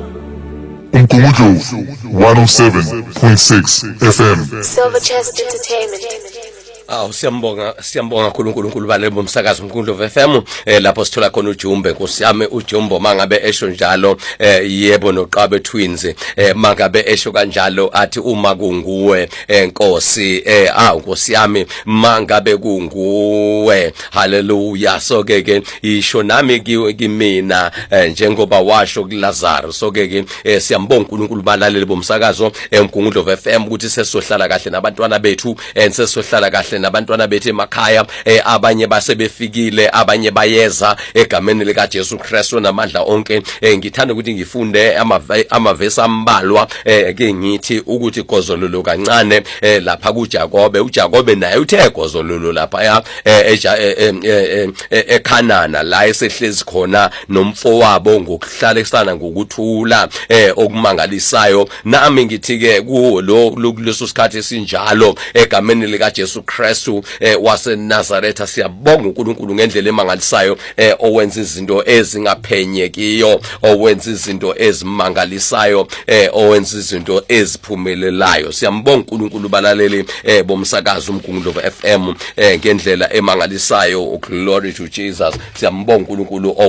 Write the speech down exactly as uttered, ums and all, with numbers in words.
Umgungundlovu one oh seven point six F M. Silver Chest Entertainment. Aw siyambonga siyambonga kakhulu uNkulunkulu balelo bomsakazo uMgungundlovu F M eh lapho sithola khona uJumbe nkosiyami uJumbo mangabe esho njalo eh yebo noQabe twins eh mangabe esho kanjalo athi uma kunguwe enkosi eh ah nkosiyami mangabe kunguwe haleluya so ke ke isho nami kimina njengoba washo kuLazaro so ke ke siyambonga uNkulunkulu balalelo bomsakazo eMgungundlovu F M ukuthi sesohlala kahle nabantwana bethu ensesohlala kahle nabantwana bethu emakhaya eh, abanye basebefikile abanye bayeza egameni lika Jesu Kristu namandla onke eh, ngithanda ukuthi ngifunde amavesi ambalwa eh, ke ngithi ukuthi gozololo kancane eh, lapha kuJakobe uJakobe naye uthe gozololo lapha ya eKhanana la esehlezi khona nomfowabo ngokuhlalisana ngokuthula eh, okumangalisayo nami ngithi ke kuwo lo kuleso sikhathi esinjalo egameni lika Jesu Kristu eh, wase Nazareth siyabonga uNkulunkulu ngendlela emangalisayo eh, owenza izinto ezingaphenyekiyo owenza izinto ezimangalisayo eh, owenza izinto eziphumelelayo siyambonga uNkulunkulu balaleli eh, bomsakazo uMgungundlovu F M eh, ngendlela emangalisayo glory to Jesus siyambonga uNkulunkulu